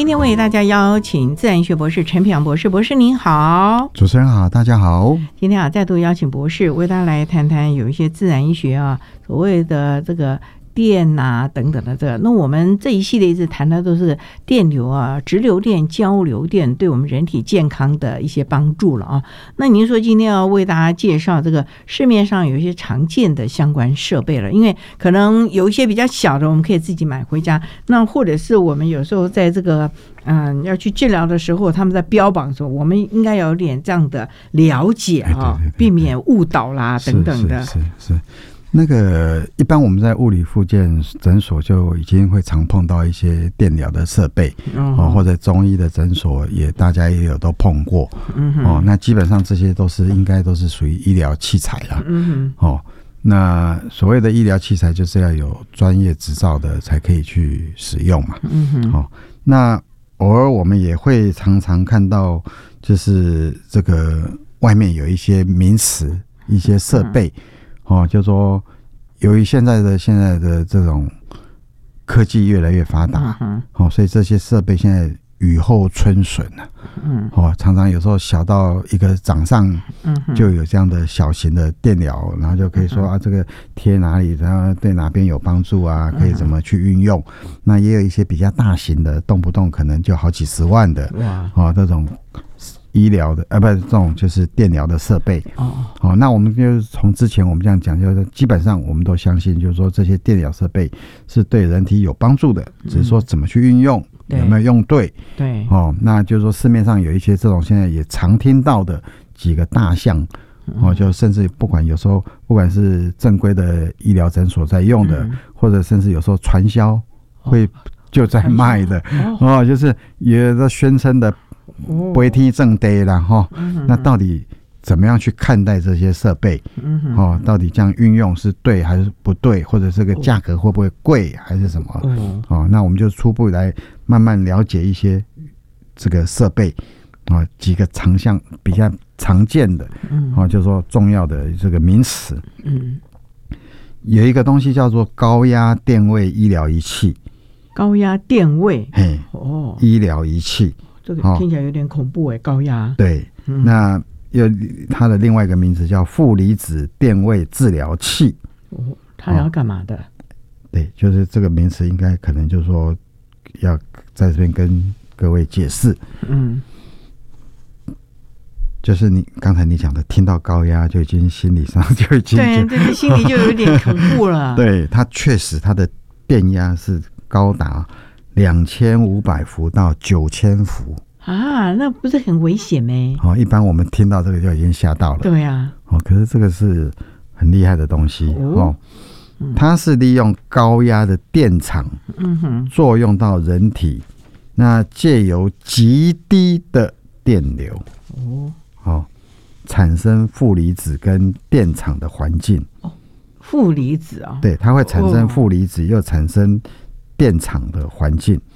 今天为大家邀请自然医学博士陈品洋博士，博士您好。 主持人好，大家好。 今天再度邀请博士为大家来谈谈有一些自然医学所谓的这个电等等的这个。那我们这一系列一直谈的都是电流直流电、交流电对我们人体健康的一些帮助了那您说今天要为大家介绍这个市面上有一些常见的相关设备了，因为可能有一些比较小的我们可以自己买回家，那或者是我们有时候在这个要去治疗的时候，他们在标榜的时候，我们应该有点这样的了解避免误导啦等等的。 是。那个一般我们在物理复健诊所就已经会常碰到一些电疗的设备或者中医的诊所大家也有都碰过那基本上这些应该都是属于医疗器材啦那所谓的医疗器材就是要有专业执照的才可以去使用嘛那偶尔我们也会常常看到就是这个外面有一些名词一些设备就说由于现在的这种科技越来越发达所以这些设备现在雨后春笋常常有时候小到一个掌上就有这样的小型的电疗，然后就可以说这个贴哪里，然后对哪边有帮助可以怎么去运用那也有一些比较大型的，动不动可能就好几十万的这种医疗的不是这种就是电疗的设备那我们就从之前我们这样讲，就是基本上我们都相信，就是说这些电疗设备是对人体有帮助的，只是说怎么去运用有没有用对那就是说市面上有一些这种现在也常听到的几个大项就甚至有时候不管是正规的医疗诊所在用的或者甚至有时候传销会就在卖的就是有的宣称的不会听正对啦那到底怎么样去看待这些设备到底这样运用是对还是不对，或者这个价格会不会贵还是什么那我们就初步来慢慢了解一些这个设备几个比较常见的就是说重要的这个名词有一个东西叫做高压电位医疗仪器。 高压电位医疗仪器， 这个听起来有点恐怖高压。 对那它的另外一个名字叫负离子电位治疗器它要干嘛的对，就是这个名词应该可能就是说要在这边跟各位解释就是刚才你讲的听到高压就已经心理上就已经对心里就有点恐怖了对，它确实它的电压是高达2500伏到9000伏那不是很危险吗一般我们听到这个就已经吓到了。 对可是这个是很厉害的东西它是利用高压的电场作用到人体那借由极低的电流产生负离子跟电场的环境负离子对，它会产生负离子又产生电场的环境